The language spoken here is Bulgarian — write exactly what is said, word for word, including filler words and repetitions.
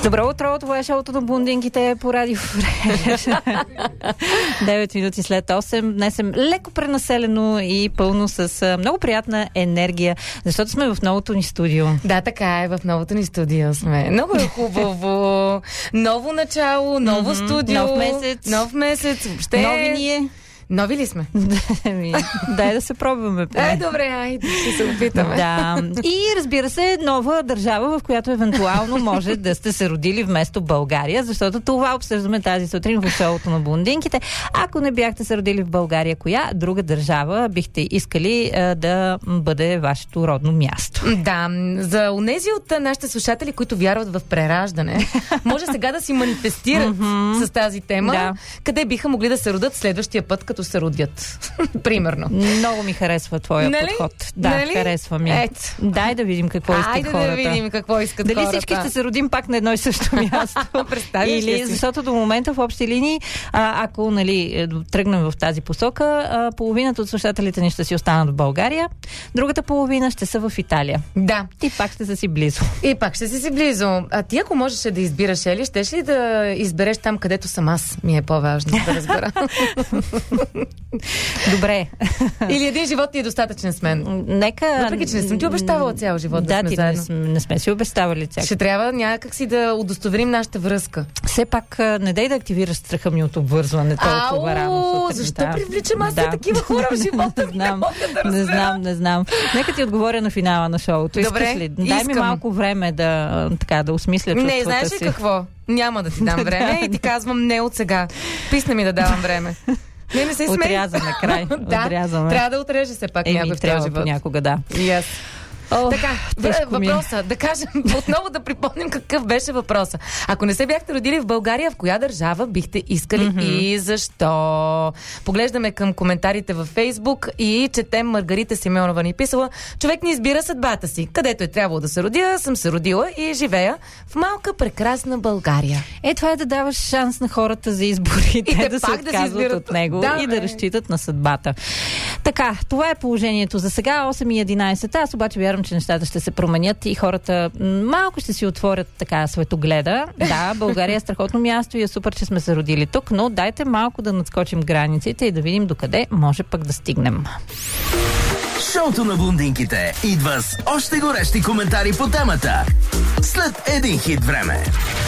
Добро утро, това е шоуто на блондинките по Радио Фреш. девет минути след осем. Днес е леко пренаселено и пълно с много приятна енергия, защото сме в новото ни студио. Да, така е, в новото ни студио сме. Много е хубаво. Ново начало, ново mm-hmm. студио. Нов месец. Нов месец. Въобще... Нови ние. Нови ли сме? Дай да се пробваме. Е, добре, айде, ще се опитаме. Да. И разбира се, нова държава, в която евентуално може да сте се родили вместо България, защото това обсъждаме тази сутрин в шоуто на блондинките. Ако не бяхте се родили в България, коя друга държава бихте искали а, да бъде вашето родно място? Да, за онези от нашите слушатели, които вярват в прераждане, може сега да си манифестират mm-hmm. с тази тема, да. Къде биха могли да се родят следващия път, като се родят. Примерно. Много ми харесва твоя нали? подход. Да, нали? харесва ми. Ето. Дай да видим какво искат Айде хората. Айде да видим какво искат Дали хората. всички ще се родим пак на едно и също място? Представиш Или, защото до момента в общи линии, а, ако нали, тръгнем в тази посока, а, половината от слушателите ни ще си останат в България, другата половина ще са в Италия. Да. И пак ще са си близо. И пак ще си си близо. А ти ако можеш да избираш, Ели, щеш ли да избереш там, където съм аз? Ми е по-важно да разбера. Добре. Или един живот ти е достатъчен с мен. Нека... Въпреки, че не съм ти обещавала цял живот да, да сме ти заедно. Не, сме, не сме си обещавали цял. Ще трябва някак си да удостоверим нашата връзка. Все пак не дай да активираш страха ми от обвързване толкова рано. Защо привличам аз да. такива хора в живота? Не знам, да не знам, не знам. Нека ти отговоря на финала на шоуто. Добре, искаш ли? Дай искам. ми малко време да, така, да осмисля чувствата си. Не, знаеш ли какво? Няма да ти дам време и ти казвам не от сега. Писна ми да давам време. Не, не се смей. Отрязаме край. Да, Отрязаме. трябва да отреже се пак някой в този живот. Понякога, да. Yes. Oh, така, въпроса, ми. да кажем, отново да припомним какъв беше въпроса. Ако не се бяхте родили в България, в коя държава бихте искали mm-hmm. и защо? Поглеждаме към коментарите във Фейсбук и четем Маргарита Симеонова ни писала: човек не избира съдбата си. Където е трябвало да се родя, съм се родила и живея в малка прекрасна България. Е, това е да даваш шанс на хората за избори, те, те да се отказват да от него да, и да разчитат на съдбата. Така, това е положението за сега, осем и единайсет. Аз обаче вярвам, че нещата ще се променят и хората малко ще си отворят така светогледа. Да, България е страхотно място и е супер, че сме се родили тук, но дайте малко да надскочим границите и да видим докъде може пък да стигнем. Шоуто на блондинките идва с още горещи коментари по темата след един хит време.